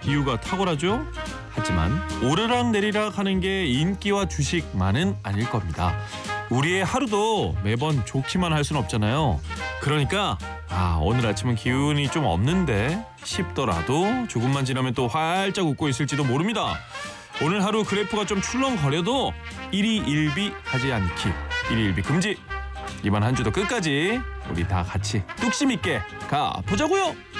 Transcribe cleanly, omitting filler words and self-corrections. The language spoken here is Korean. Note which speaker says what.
Speaker 1: 이유가 탁월하죠? 하지만 오르락내리락 하는 게 인기와 주식만은 아닐 겁니다. 우리의 하루도 매번 좋기만 할 순 없잖아요. 그러니까 오늘 아침은 기운이 좀 없는데 싶더라도 조금만 지나면 또 활짝 웃고 있을지도 모릅니다. 오늘 하루 그래프가 좀 출렁거려도 일희일비 하지 않기. 일희일비 금지. 이번 한 주도 끝까지 우리 다 같이 뚝심 있게 가보자고요.